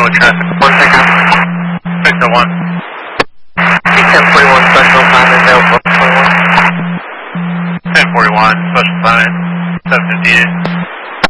with traffic. 1 second. 601. 1041 special assignment available. 1041 special assignment. 758.